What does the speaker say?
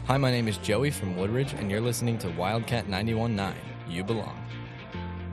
Hi, my name is Joey from Woodridge, and you're listening to Wildcat 91.9. You belong.